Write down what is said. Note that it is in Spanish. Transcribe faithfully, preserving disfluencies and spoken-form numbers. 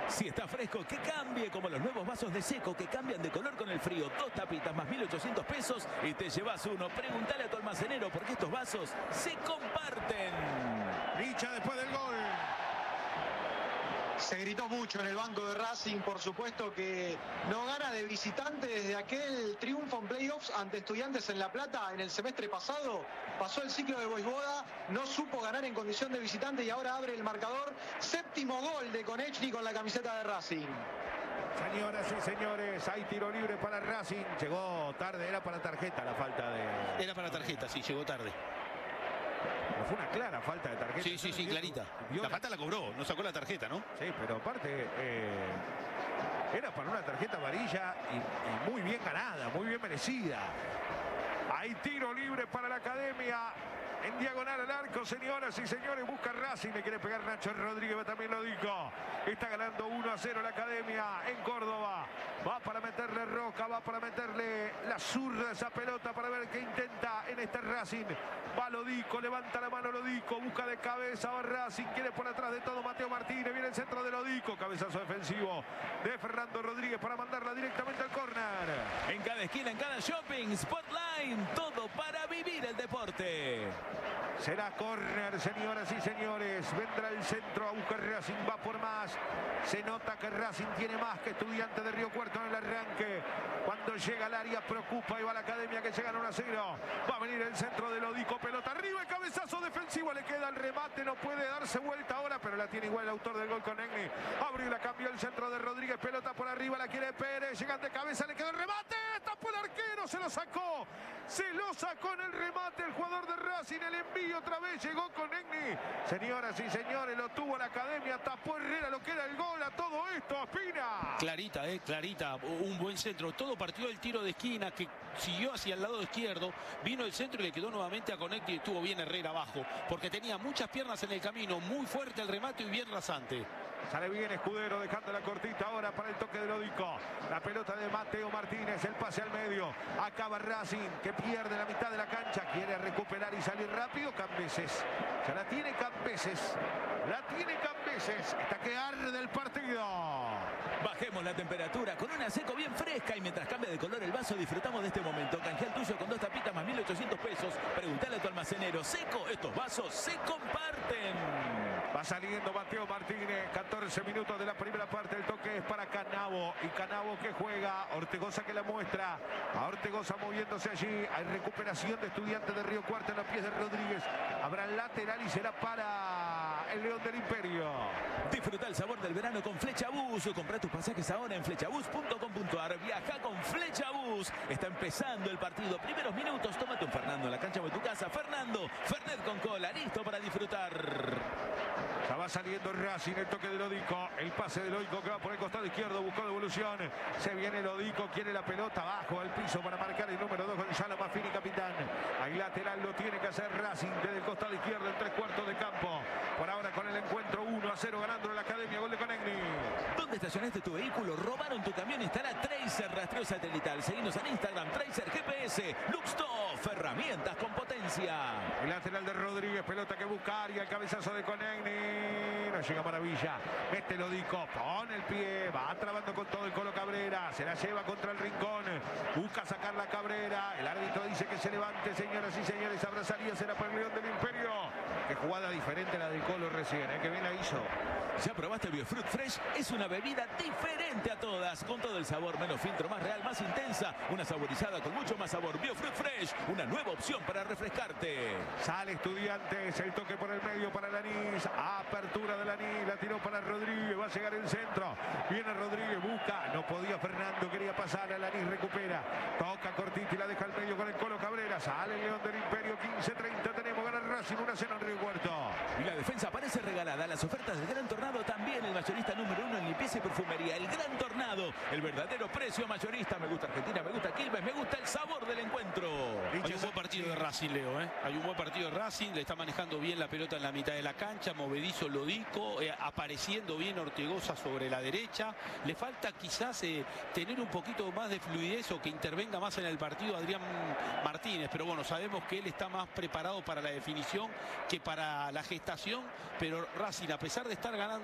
Si está fresco, que cambie, como los nuevos vasos de Seco que cambian de color con el frío. Dos tapitas más mil ochocientos pesos y te llevas uno. Preguntale a tu almacenero porque estos vasos se comparten. Licha después del gol. Se gritó mucho en el banco de Racing, por supuesto que no gana de visitante desde aquel triunfo en playoffs ante Estudiantes en La Plata en el semestre pasado. Pasó el ciclo de Voivoda, no supo ganar en condición de visitante y ahora abre el marcador. Séptimo gol de Konechny con la camiseta de Racing. Señoras y señores, hay tiro libre para Racing. Llegó tarde, era para tarjeta la falta de... Era para tarjeta, sí, llegó tarde. No fue una clara falta de tarjeta. Sí, sí, sí, clarita. La falta la cobró, no sacó la tarjeta, ¿no? Sí, pero aparte eh, era para una tarjeta amarilla y, y muy bien ganada, muy bien merecida. Hay tiro libre para la Academia. En diagonal al arco, señoras y señores, busca Racing, le quiere pegar Nacho Rodríguez, también lo dijo. Está ganando uno a cero la Academia en Córdoba. Va para meterle Roca, va para meterle la zurda esa pelota para ver qué intenta en este Racing. Va Lodico, levanta la mano Lodico, busca de cabeza, va Racing, quiere por atrás de todo Mateo Martínez, viene el centro de Lodico, cabezazo defensivo de Fernando Rodríguez para mandarla directamente al córner. En cada esquina, en cada shopping, Spotline, todo para vivir el deporte. Será córner, señoras y señores. Vendrá el centro a buscar Racing, va por más. Se nota que Racing tiene más que Estudiante de Río Cuarto en el arranque. Cuando llega al área preocupa y va a la Academia que llegan uno a cero. Va a venir el centro de Lodico, pelota arriba, el cabezazo defensivo, le queda el remate, no puede darse vuelta ahora, pero la tiene igual el autor del gol Konechny. Abrió y la cambió el centro de Rodríguez, pelota por arriba, la quiere Pérez, llegan de cabeza, le quedó el remate, tapó el arquero, se lo sacó. Se lo sacó en el remate el jugador de Racing, el envío otra vez llegó Konechny. Señoras y señores, lo tuvo la Academia, tapó Herrera, lo que era el gol a todo esto, Espina. Clarita, eh, clarita, un buen centro. Todo partió del tiro de esquina que siguió hacia el lado izquierdo, vino el centro y le quedó nuevamente a Konechny y estuvo bien Herrera abajo, porque tenía muchas piernas en el camino, muy fuerte el remate y bien rasante. Sale bien Escudero, dejando la cortita ahora para el toque de Lodico. La pelota de Mateo Martínez, el pase al medio. Acaba Racing, que pierde la mitad de la cancha. Quiere recuperar y salir rápido. Cambeses. Ya la tiene Cambeses. La tiene Cambeses. Está que arde el partido. Bajemos la temperatura con una Seco bien fresca y mientras cambia de color el vaso disfrutamos de este momento. Canjea el tuyo con dos tapitas más mil ochocientos pesos. Preguntale a tu almacenero. Seco, estos vasos se comparten. Va saliendo Mateo Martínez, catorce minutos de la primera parte, el toque es para Canavo, y Canavo que juega, Ortegoza que la muestra, a Ortegoza moviéndose allí, hay recuperación de Estudiantes de Río Cuarto en los pies de Rodríguez, habrá lateral y será para el León del Imperio. Disfruta el sabor del verano con Flecha Bus, compra tus pasajes ahora en flechabus punto com punto ar, viaja con Flecha Bus, está empezando el partido, primeros minutos, tómate un Fernando en la cancha o en tu casa, Fernando, Fernet con cola, listo para disfrutar. Ya va saliendo Racing, el toque de Lodico, el pase de Lodico que va por el costado izquierdo, buscó devolución, se viene Lodico, quiere la pelota abajo al piso para marcar el número dos, Gonzalo Maffini, capitán. Ahí lateral lo tiene que hacer Racing desde el costado izquierdo, en tres cuartos de campo. Por ahora con el encuentro uno a cero ganando en la Academia, gol de Konechny. ¿Dónde estacionaste tu vehículo? ¿Robaron tu camión? Instala Tracer rastreo satelital. Seguinos en Instagram, Tracer G P S, Luxtoff, herramientas con potencia. El lateral de Rodríguez, pelota que busca área, el cabezazo de Konechny. No llega Maravilla, mete Lodico, pone el pie, va trabando con todo el Colo Cabrera, se la lleva contra el rincón, busca sacar la Cabrera, el árbitro dice que se levante, señoras y señores, habrá salida, será para el León del Imperio. Qué jugada diferente la del Colo recién, ¿eh? Que bien la hizo. ¿Ya probaste el Biofruit Fresh? Es una bebida diferente a todas, con todo el sabor, menos filtro, más real, más intensa, una saborizada con mucho más sabor. Biofruit Fresh, una nueva opción para refrescarte. Sale Estudiantes, el toque por el medio para Lanís, apertura de Lanís, la tiró para Rodríguez, va a llegar el centro, viene Rodríguez, busca, no podía Fernando, quería pasar a Lanís, recupera, toca cortita y la deja al medio con el Colo Cabrera, sale el León del Imperio, quince treinta tenemos, gana Racing, uno a cero en Río Cuarto. Y la defensa parece regalada, las ofertas del Gran Tornado también, el mayorista número uno en limpieza y perfumería, el Gran Tornado, el verdadero precio mayorista. Me gusta Argentina, me gusta Quilmes, me gusta el sabor del encuentro. Hay un buen partido de Racing, Leo, ¿eh? Hay un buen partido de Racing, le está manejando bien la pelota en la mitad de la cancha, movedizo Lodico, eh, apareciendo bien Ortegoza sobre la derecha. Le falta quizás eh, tener un poquito más de fluidez o que intervenga más en el partido Adrián Martínez, pero bueno, sabemos que él está más preparado para la definición que para la gestación, pero Racing, a pesar de estar ganando